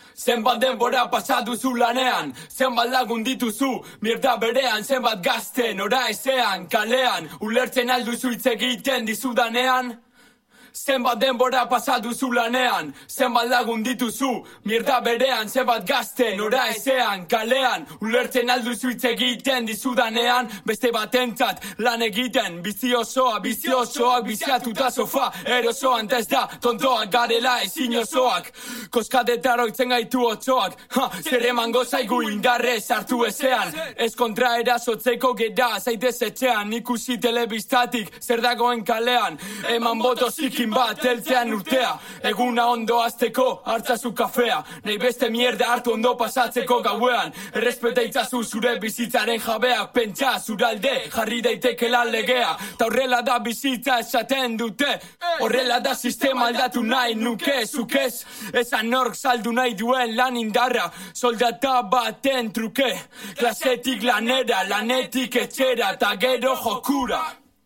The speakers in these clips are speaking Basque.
Zenbat denbora pasatu zu lanean, zenbat lagun dituzu, mierda berean, zenbat gazte, nora ezean, kalean, ulertzen alduzu hitz egiten dizudanean. Zenbat denbora pasatu zu lanean, zenbat lagun dituzu, mierda berean, zenbat gazte, nora ezean, kalean, ulertzen alduzu hitz egiten dizudanean, beste batentzat lan egiten, bizi osoak, biziatuta sofa, erosoan ez da, tontoak garela ezin osoak, koskadetaro itzen gaitu otsoak, zer emango zaigu indarrez hartu ezean, ez kontra erasotzeko gera, zaitez etxean, ikusi telebistatik, zer dagoen kalean, eman boto zikin bat eltzean urtea, eguna ondo azteko hartzazu kafea, nahi beste mierda hartu ondo pasatzeko gauean, errespeta itzazu zure bizitzaren jabeak, pentsa zuralde jarri daitekela legea, ta horrela da bizitza esaten dute, horrela da sistema aldatu nahi nuke, zukez, esan nork saldu nahi duen lan indarra, soldata baten truke, klasetik lanera, lanetik etxera, ta gero jokura.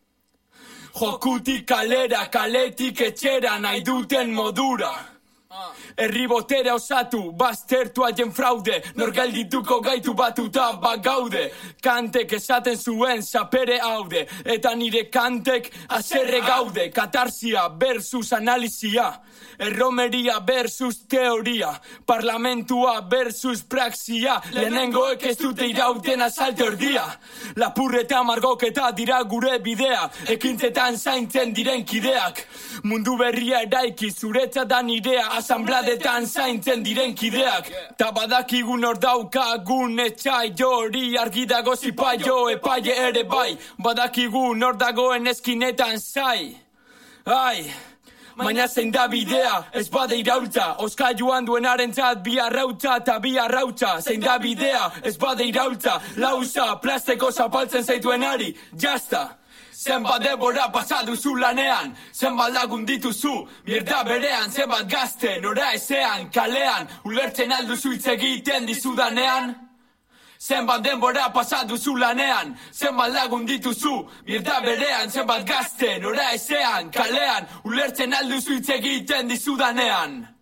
Jokutik kalera, kaletik etxera, nahi duten modura. Herri botera osatu, baztertu haien fraude, nor geldituko gaitu batuta bagaude. Kantek esaten zuen sapere haude, eta nire kantek aserre gaude. Katarsia versus analizia, erromeria versus teoria, parlamentua versus praxia, lehenengoek ez dute irauten asalte ordia. Lapurreta margoketa dira gure bidea, ekintzetan zaintzen diren kideak. Mundu berria eraiki zuretzat da nirea, asambladetan zaintzen diren kideak. Ta badakigun hor daukagun etxai hori, argi dago zipaio epaile ere bai. Badakigun hor dagoen eskinetan zai. Ai, baina zein da bidea, ez bade iraultza, oskailuan duenarentzat bi arrautza eta bi arrautza. Zein da bidea, ez bade iraultza, lauza, plasteko zapaltzen zaituenari, jazta. Zenbat denbora pasatu zu lanean, zenbat lagun dituzu, mierda berean, zenbat gazte, nora ezean, kalean, ulertzen alduzu hitz egiten dizudanean. Zenbat denbora pasatu zu lanean, zenbat lagun dituzu, mierda berean, zenbat gazte, nora ezean, kalean, ulertzen alduzu hitz egiten dizudanean.